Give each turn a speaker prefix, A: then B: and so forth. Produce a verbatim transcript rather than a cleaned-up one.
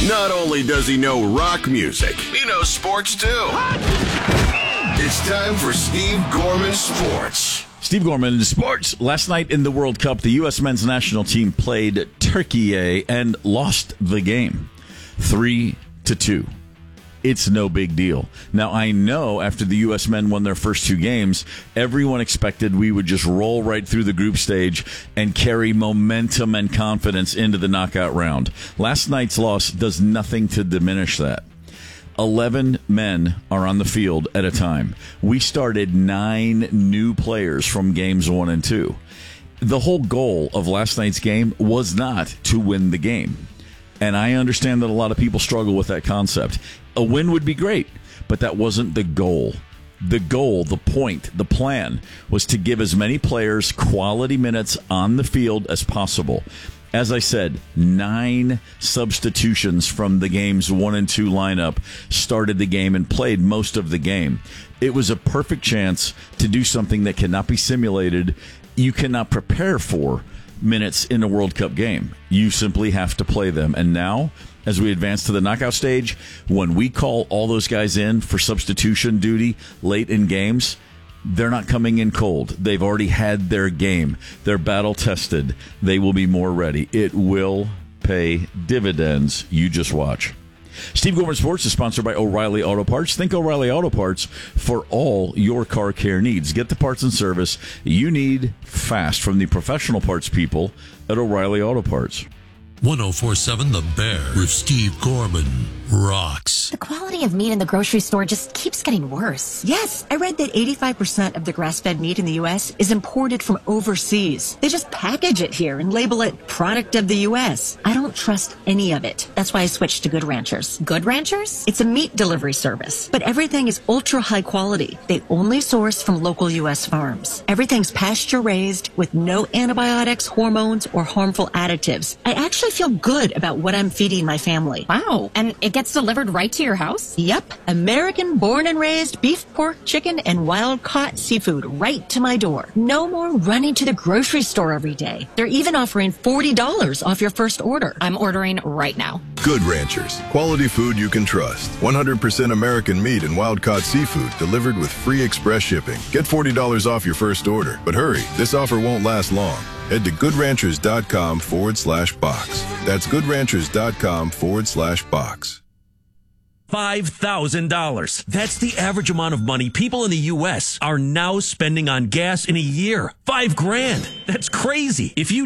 A: Not only does he know rock music, he knows sports too. It's time for Steve Gorman Sports.
B: Steve Gorman Sports. Last night in the World Cup, the U S men's national team played Turkey and lost the game three to two. It's no big deal. Now, I know after the U S men won their first two games, everyone expected we would just roll right through the group stage and carry momentum and confidence into the knockout round. Last night's loss does nothing to diminish that. Eleven men are on the field at a time. We started nine new players from games one and two. The whole goal of last night's game was not to win the game. And I understand that a lot of people struggle with that concept. A win would be great, but that wasn't the goal. The goal, the point, the plan was to give as many players quality minutes on the field as possible. As I said, nine substitutions from the game's one and two lineup started the game and played most of the game. It was a perfect chance to do something that cannot be simulated. You cannot prepare for minutes in a World Cup game. You simply have to play them. And now, as we advance to the knockout stage, when we call all those guys in for substitution duty late in games, they're not coming in cold. They've already had their game. They're battle tested. They will be more ready. It will pay dividends. You just watch. Steve Gorman Sports is sponsored by O'Reilly Auto Parts. Think O'Reilly Auto Parts for all your car care needs. Get the parts and service you need fast from the professional parts people at O'Reilly Auto Parts.
C: one oh four point seven The Bear with Steve Gorman rocks.
D: The quality of meat in the grocery store just keeps getting worse.
E: Yes, I read that eighty-five percent of the grass-fed meat in the U S is imported from overseas. They just package it here and label it product of the U S. I don't trust any of it. That's why I switched to Good Ranchers.
D: Good Ranchers?
E: It's a meat delivery service, but everything is ultra high quality. They only source from local U S farms. Everything's pasture-raised with no antibiotics, hormones, or harmful additives. I actually feel good about what I'm feeding my family.
D: Wow. And it gets delivered right to your house?
E: Yep. American born and raised beef, pork, chicken, and wild caught seafood right to my door. No more running to the grocery store every day. They're even offering forty dollars off your first order.
D: I'm ordering right now.
F: Good Ranchers. Quality food you can trust. one hundred percent American meat and wild caught seafood delivered with free express shipping. Get forty dollars off your first order. But hurry, this offer won't last long. Head to goodranchers.com forward slash box. That's goodranchers.com forward slash box.
G: five thousand dollars. That's the average amount of money people in the U S are now spending on gas in a year. Five grand. That's crazy. If you